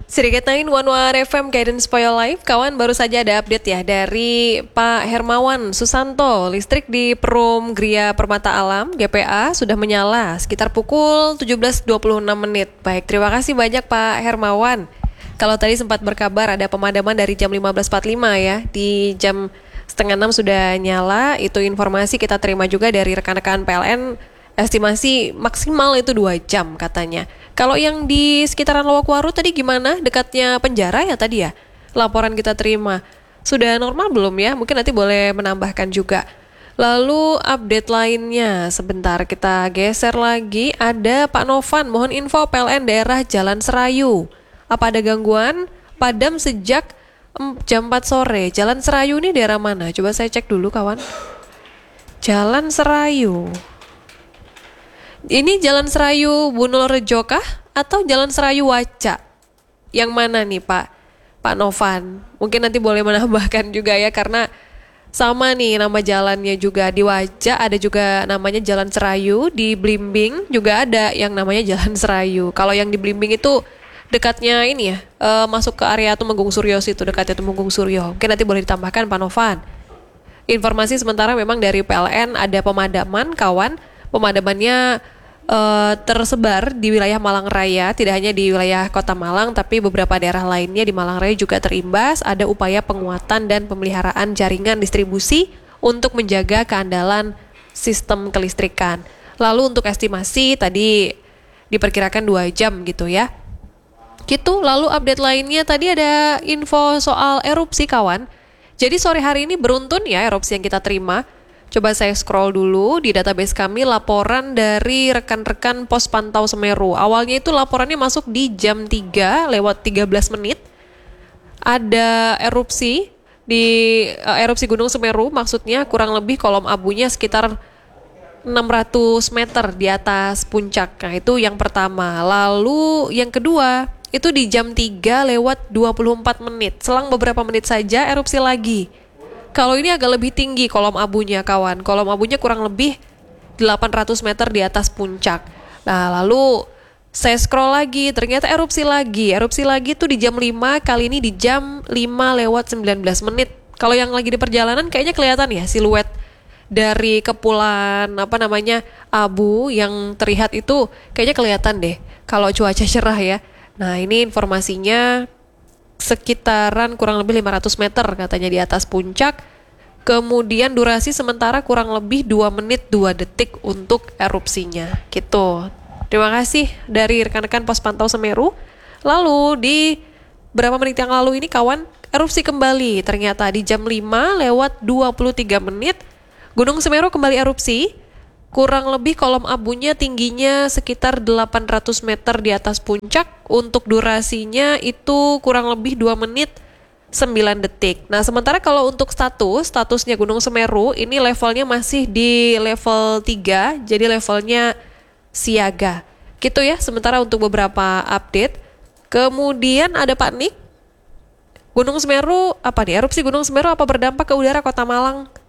Sedikit 911 FM Guidance for Your Life. Kawan, baru saja ada update ya dari Pak Hermawan Susanto. Listrik di Perum Gria Permata Alam GPA sudah menyala sekitar pukul 17.26 menit. Baik, terima kasih banyak Pak Hermawan. Kalau tadi sempat berkabar ada pemadaman dari jam 15.45 ya, di jam setengah 6 sudah nyala. Itu informasi kita terima juga dari rekan-rekan PLN. Estimasi maksimal itu 2 jam katanya. Kalau yang di sekitaran Lowokwaru tadi gimana? Dekatnya penjara ya tadi ya? Laporan kita terima. Sudah normal belum ya? Mungkin nanti boleh menambahkan juga. Lalu update lainnya, sebentar kita geser lagi. Ada Pak Novan, mohon info PLN daerah Jalan Serayu. Apa ada gangguan? Padam sejak jam 4 sore. Jalan Serayu ini daerah mana? Coba saya cek dulu kawan. Jalan Serayu. Ini Jalan Serayu Bunul Rejo kah? Atau Jalan Serayu Waca? Yang mana nih Pak Novan? Mungkin nanti boleh menambahkan juga ya, karena sama nih nama jalannya juga. Di Waca ada juga namanya Jalan Serayu. Di Blimbing juga ada yang namanya Jalan Serayu. Kalau yang di Blimbing itu dekatnya ini ya, masuk ke area Tumenggung Suryo situ, dekatnya Tumenggung Suryo. Mungkin nanti boleh ditambahkan Pak Novan. Informasi sementara memang dari PLN ada pemadaman kawan. Pemadamannya tersebar di wilayah Malang Raya, tidak hanya di wilayah Kota Malang, tapi beberapa daerah lainnya di Malang Raya juga terimbas. Ada upaya penguatan dan pemeliharaan jaringan distribusi untuk menjaga keandalan sistem kelistrikan. Lalu untuk estimasi tadi diperkirakan 2 jam gitu ya. Gitu, lalu update lainnya tadi ada info soal erupsi kawan. Jadi sore hari ini beruntun ya erupsi yang kita terima. Coba saya scroll dulu di database kami, laporan dari rekan-rekan Pos Pantau Semeru. Awalnya itu laporannya masuk di jam 3:13 menit. Ada erupsi di erupsi Gunung Semeru, maksudnya kurang lebih kolom abunya sekitar 600 meter di atas puncak. Nah, itu yang pertama. Lalu yang kedua, itu di jam 3:24 menit. Selang beberapa menit saja erupsi lagi. Kalau ini agak lebih tinggi kolom abunya kawan. Kolom abunya kurang lebih 800 meter di atas puncak. Nah, lalu saya scroll lagi, ternyata erupsi lagi. Erupsi lagi tuh di jam 5, kali ini di jam 5:19 menit. Kalau yang lagi di perjalanan kayaknya kelihatan ya siluet dari kepulan abu yang terlihat itu kayaknya kelihatan deh kalau cuaca cerah ya. Nah, ini informasinya sekitaran kurang lebih 500 meter katanya di atas puncak. Kemudian durasi sementara kurang lebih 2 menit 2 detik untuk erupsinya gitu. Terima kasih dari rekan-rekan Pos Pantau Semeru. Lalu di berapa menit yang lalu ini kawan, erupsi kembali ternyata di jam 5:23 menit. Gunung Semeru kembali erupsi. Kurang lebih kolom abunya tingginya sekitar 800 meter di atas puncak. Untuk durasinya itu kurang lebih 2 menit 9 detik. Nah, sementara kalau untuk statusnya Gunung Semeru ini levelnya masih di level 3, jadi levelnya siaga. Gitu ya, sementara untuk beberapa update. Kemudian ada Pak Nik. Gunung Semeru, erupsi Gunung Semeru apa berdampak ke udara Kota Malang?